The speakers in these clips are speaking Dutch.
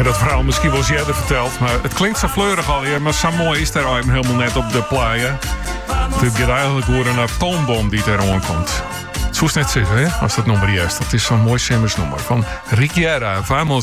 dat verhaal misschien wel eens eerder verteld. Maar het klinkt zo fleurig alweer. Maar zo mooi is daar eigenlijk helemaal net op de playa. Het gaat eigenlijk door een atoombom die er aankomt. Het zou net zeggen, hè, als dat nummer juist. Dat is zo'n mooi nummer van Riquiera.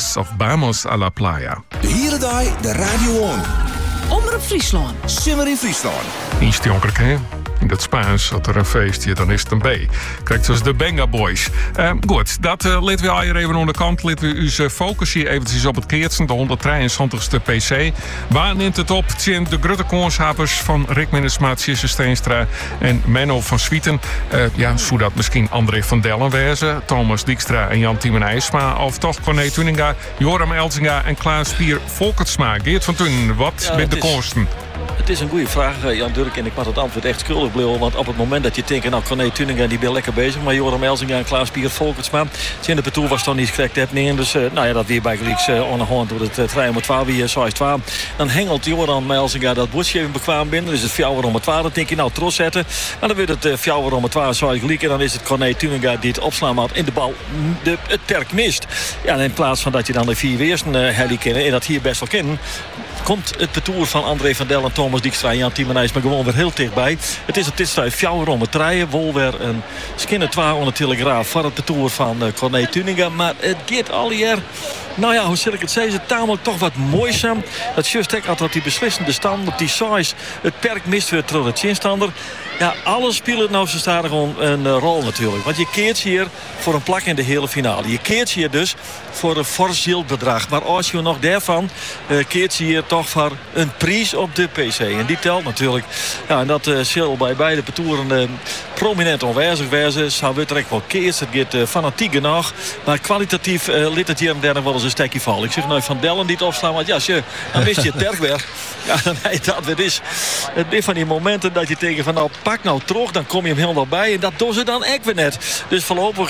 Vamos a la playa. De hele dag de radio on. Omroep Friesland. Simmer in Friesland. Instinkelijk, hè? In dat Spaans, dat er een feestje, dan is het een B. Krijgt zoals de Benga Boys. Goed, dat laten we hier even aan de kant. Laten we ons focus hier eventjes op het keertsen. De 173ste PC. Waar neemt het op? Tjen de grote koonshappers van Rick Minnesma, Jesse Steenstra en Menno van Swieten. Zou dat misschien André van Dellen wezen, Thomas Dijkstra en Jan-Tiemen IJsma. Of toch Corné Tuninga, Joram Elzinga en Klaas Pier Volkertsma. Geert van Tunen, wat met de kosten? Het is een goede vraag, Jan Durk. En ik mag het antwoord echt schuldig blijven. Want op het moment dat je denkt, nou, Corné Tuninga die ben lekker bezig. Maar Joram Elzinga en Klaas Pier Volkertsma. In de partout was toch niet correct heb neer. Dus dat weer bij gelijks onderhand door het trein met 12 weer, 6-12. Dan hengelt Joram Elzinga dat boetje even bekwaam binnen. Dan is het 4-12. Dan denk je, nou, trots zetten. En dan wordt het 4-12, 6 gelijk. En dan is het Corné Tuninga die het opslaan had in de bal. Het perk mist. Ja, en in plaats van dat je dan de 4 weersen herkennen. En dat hier best wel kennen. Komt het parcours van André van Del en Thomas Dijkstra en Jan-Tiemen IJsma gewoon weer heel dichtbij. Het is op dit stuif 4-3. Wol weer een skinner 2 onder Telegraaf voor het parcours van Corné Tuninga. Maar het gaat al hier. Nou ja, hoe zal ik het zeggen? Tamelijk toch wat moois aan. Dat just had dat die beslissende stand op die size. Het perk mist weer terug de chinstander. Ja, alles speelt nou zo stadig een rol natuurlijk. Want je keert hier voor een plak in de hele finale. Je keert hier dus voor een fors bedrag. Maar als je nog daarvan keert je hier toch voor een prijs op de PC. En die telt natuurlijk. Ja, en dat zal bij beide partouren prominent onwijzig wezen. Zou het direct wel keert. Het gaat fanatiek genoeg. Maar kwalitatief liet het hier en daar wel eens een stekje vallen. Ik zeg nou Van Dellen die het opslaan. Want ja, dan wist je het perk weer. Ja, dan heet dat weer is. Het is van die momenten dat je tegen van nou pak nou terug, dan kom je hem helemaal bij. En dat doen ze dan echt weer net. Dus voorlopig,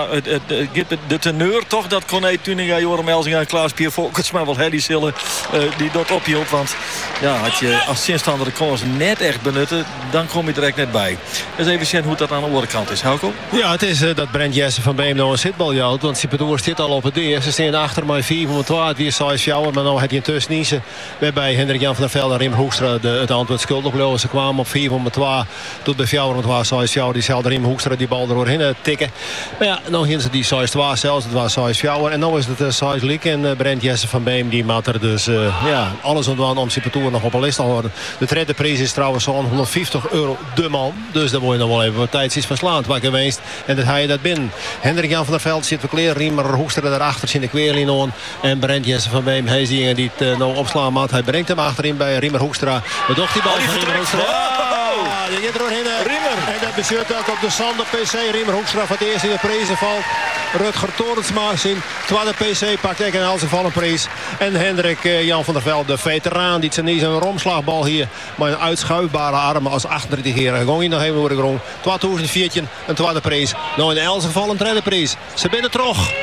de teneur toch dat Corné Tuninga, Joram Elzinga en Klaas Pier Volkertsma wel die zullen die dat ophield. Want ja, had je als zinstander de koers net echt benutten, dan kom je direct net bij. Dus even zien hoe dat aan de andere kant is. Hauko? Ja, het is dat Brent Jesse van Beem nou een zitbal jouwt. Want Sipadoor zit al op het D. Ze staan achter maar 4-2. Het weer 6 jouwen. Maar nou had je intussen niet. Waarbij Hendrik Jan van der Velde en Rim Hoekstra het antwoord schuldig bleven. Ze kwamen op 4-2. Tot bij 4-2 6 jouwen. Die zelfde Rim Hoekstra die bal erdoorheen tikken. Maar ja, nou gingen ze die 6-2 zelfs. Het was 6 jouwen. En nu is het 6 lik. En Brent Jesse van Beem die maakt er dus alles aan doen om Sipadoor nog op een list te houden. De tweede prijs is trouwens zo'n €150 de man. Dus daar word je nog wel even wat tijd van slaand waar geweest. En dat ga je dat binnen. Hendrik Jan van der Veld zit verkleerd. Riemer Hoekstra daarachter zit de kweerlijn aan. En Brent Jesse van Beem, hij is die het nou opslaan maakt. Hij brengt hem achterin bij Riemer Hoekstra. Wat doet die bal van Riemer Hoekstra? Die gaat erheen. En dat bestuurt ook op de Sander PC. Riemer Hoekstra voor het eerst in de prijzen valt. Rutger Torensma zijn tweede PC pakt ik een halve vallen prijs. En Hendrik Jan van der Veld, de veteraan, die zijn een romslagbal hier. Maar een uitschuifbare armen als 38-jarige. Gewoon hier nog even door de grond. 2014 een tweede prijs. Nou in Elze vallen een derde prijs. Ze binnen terug.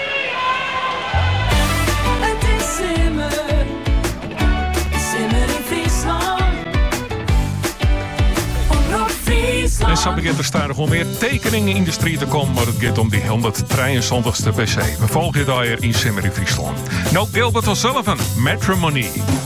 En zo begint er stadig om meer tekeningen in de street te komen. Maar het gaat om die 173ste PC. We volgen je daar in Simmer in Friesland. Nou, Gilbert O'Sullivan, Matrimony.